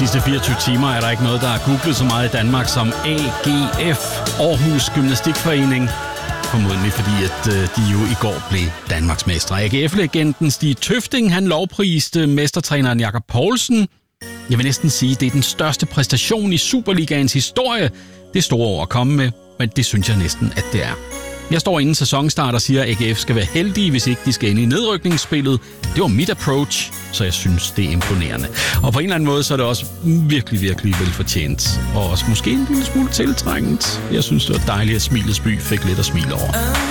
sidste 24 timer er der ikke noget, der er googlet så meget i Danmark som AGF, Aarhus Gymnastikforening. Formodentlig fordi, at de jo i går blev Danmarksmestre. AGF-legenden Stig Tøfting, han lovpriste mestertræneren Jakob Poulsen. Jeg vil næsten sige, at det er den største præstation i Superligaens historie. Det er store ord at komme med, men det synes jeg næsten, at det er. Jeg står inden sæsonstart og siger, at AGF skal være heldige, hvis ikke de skal ind i nedrykningsspillet. Det var mit approach, så jeg synes, det er imponerende. Og på en eller anden måde, så er det også virkelig, virkelig velfortjent. Og også måske en lille smule tiltrængt. Jeg synes, det var dejligt, at Smilets by fik lidt at smile over.